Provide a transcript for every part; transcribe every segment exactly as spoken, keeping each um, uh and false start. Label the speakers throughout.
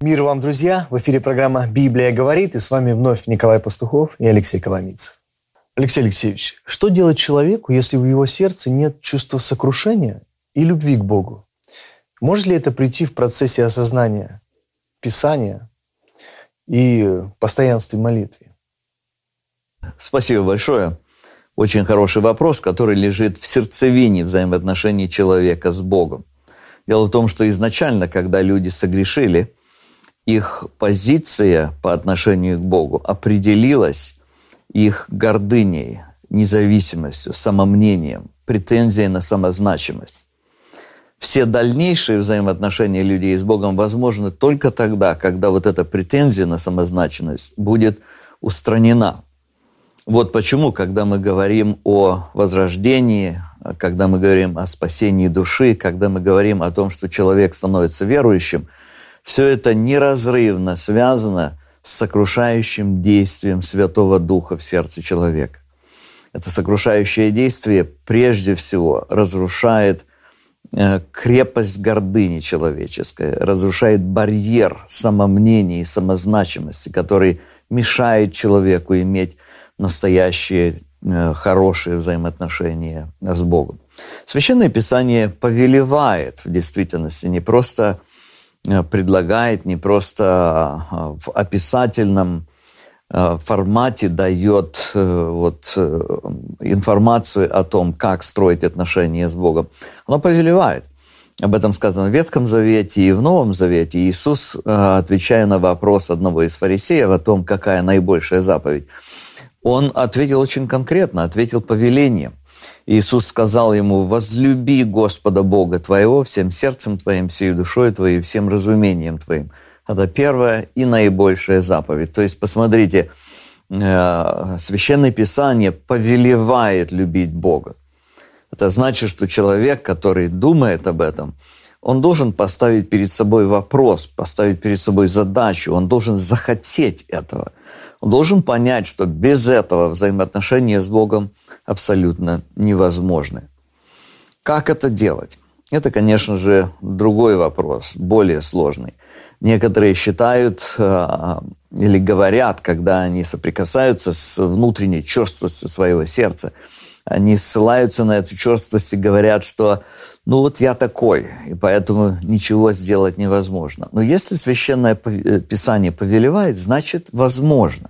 Speaker 1: Мир вам, друзья! В эфире программа «Библия говорит», и с вами вновь Николай Пастухов и Алексей Коломийцев. Алексей Алексеевич, что делать человеку, если в его сердце нет чувства сокрушения и любви к Богу? Может ли это прийти в процессе осознания Писания и постоянстве в молитве?
Speaker 2: Спасибо большое. Очень хороший вопрос, который лежит в сердцевине взаимоотношений человека с Богом. Дело в том, что изначально, когда люди согрешили, их позиция по отношению к Богу определилась их гордыней, независимостью, самомнением, претензией на самозначимость. Все дальнейшие взаимоотношения людей с Богом возможны только тогда, когда вот эта претензия на самозначимость будет устранена. Вот почему, когда мы говорим о возрождении, когда мы говорим о спасении души, когда мы говорим о том, что человек становится верующим, все это неразрывно связано с сокрушающим действием Святого Духа в сердце человека. Это сокрушающее действие прежде всего разрушает крепость гордыни человеческой, разрушает барьер самомнения и самозначимости, который мешает человеку иметь настоящие хорошие взаимоотношения с Богом. Священное Писание повелевает в действительности, не просто предлагает, не просто в описательном формате дает вот информацию о том, как строить отношения с Богом. Оно повелевает. Об этом сказано в Ветхом Завете и в Новом Завете. Иисус, отвечая на вопрос одного из фарисеев о том, какая наибольшая заповедь, Он ответил очень конкретно, ответил повелением. Иисус сказал ему: «Возлюби Господа Бога твоего всем сердцем твоим, всей душой твоей, всем разумением твоим». Это первая и наибольшая заповедь. То есть, посмотрите, Священное Писание повелевает любить Бога. Это значит, что человек, который думает об этом, он должен поставить перед собой вопрос, поставить перед собой задачу, он должен захотеть этого. Он должен понять, что без этого взаимоотношения с Богом абсолютно невозможны. Как это делать? Это, конечно же, другой вопрос, более сложный. Некоторые считают или говорят, когда они соприкасаются с внутренней черствостью своего сердца, они ссылаются на эту черствость и говорят, что ну вот я такой, и поэтому ничего сделать невозможно. Но если Священное Писание повелевает, значит возможно.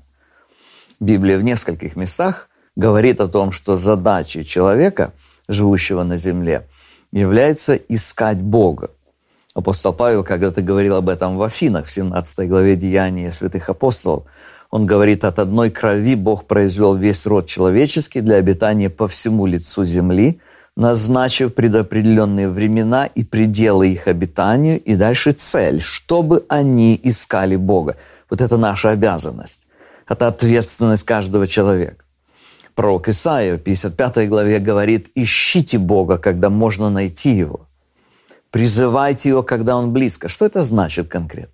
Speaker 2: Библия в нескольких местах говорит о том, что задачей человека, живущего на земле, является искать Бога. Апостол Павел когда-то говорил об этом в Афинах, в семнадцатой главе Деяния святых апостолов. Он говорит: «От одной крови Бог произвел весь род человеческий для обитания по всему лицу земли, назначив предопределенные времена и пределы их обитанию, и дальше цель, чтобы они искали Бога». Вот это наша обязанность. Это ответственность каждого человека. Пророк Исаия в пятьдесят пятой главе говорит: «Ищите Бога, когда можно найти Его. Призывайте Его, когда Он близко». Что это значит конкретно?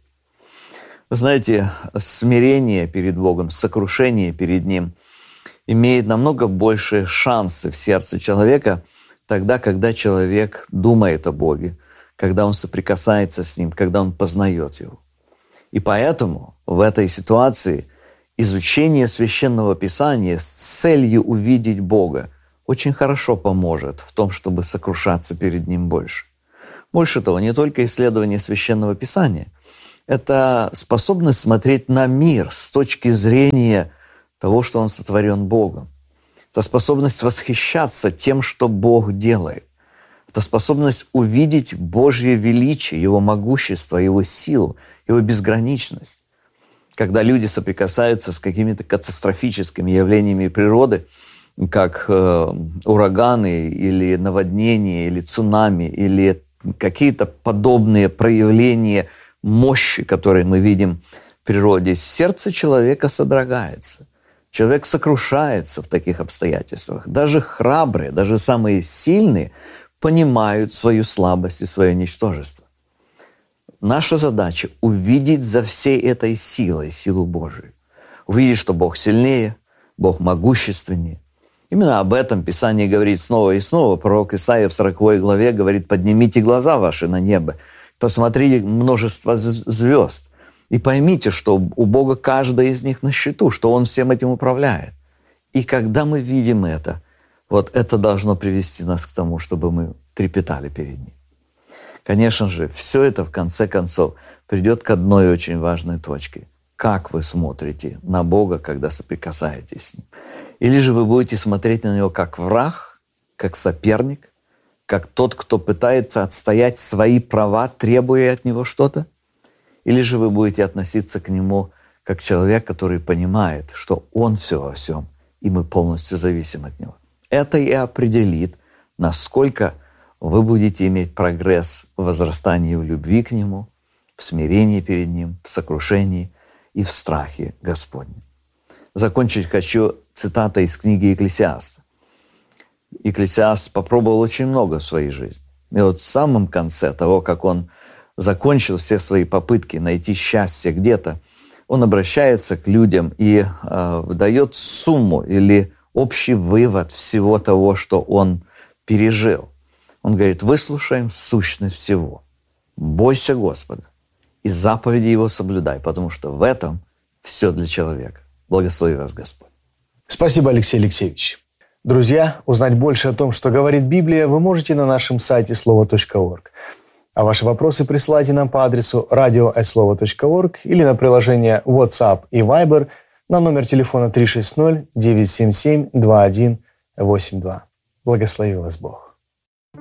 Speaker 2: Вы знаете, смирение перед Богом, сокрушение перед Ним имеет намного большие шансы в сердце человека тогда, когда человек думает о Боге, когда он соприкасается с Ним, когда он познает Его. И поэтому в этой ситуации изучение Священного Писания с целью увидеть Бога очень хорошо поможет в том, чтобы сокрушаться перед Ним больше. Больше того, не только исследование Священного Писания, это способность смотреть на мир с точки зрения того, что он сотворен Богом. Это способность восхищаться тем, что Бог делает. Это способность увидеть Божье величие, Его могущество, Его силу, Его безграничность. Когда люди соприкасаются с какими-то катастрофическими явлениями природы, как э, ураганы или наводнения, или цунами, или какие-то подобные проявления мощи, которые мы видим в природе, сердце человека содрогается. Человек сокрушается в таких обстоятельствах. Даже храбрые, даже самые сильные понимают свою слабость и свое ничтожество. Наша задача — увидеть за всей этой силой силу Божию. Увидеть, что Бог сильнее, Бог могущественнее. Именно об этом Писание говорит снова и снова. Пророк Исаия в сороковой главе говорит: «Поднимите глаза ваши на небо, посмотрите множество звезд». И поймите, что у Бога каждая из них на счету, что Он всем этим управляет. И когда мы видим это, вот это должно привести нас к тому, чтобы мы трепетали перед Ним. Конечно же, все это в конце концов придет к одной очень важной точке. Как вы смотрите на Бога, когда соприкасаетесь с Ним? Или же вы будете смотреть на Него как враг, как соперник, как тот, кто пытается отстоять свои права, требуя от Него что-то? Или же вы будете относиться к Нему как человек, который понимает, что Он все во всем, и мы полностью зависим от Него? Это и определит, насколько вы будете иметь прогресс в возрастании в любви к Нему, в смирении перед Ним, в сокрушении и в страхе Господнем. Закончить хочу цитатой из книги Екклесиаста. Екклесиаст попробовал очень много в своей жизни. И вот в самом конце того, как он закончил все свои попытки найти счастье где-то, он обращается к людям и э, дает сумму или общий вывод всего того, что он пережил. Он говорит: выслушаем сущность всего. Бойся Господа и заповеди Его соблюдай, потому что в этом все для человека. Благослови вас Господь.
Speaker 1: Спасибо, Алексей Алексеевич. Друзья, узнать больше о том, что говорит Библия, вы можете на нашем сайте слово точка орг. А ваши вопросы присылайте нам по адресу радио эт слово точка орг или на приложение WhatsApp и Viber на номер телефона три шесть ноль девять семь семь два один восемь два. Благослови вас Бог.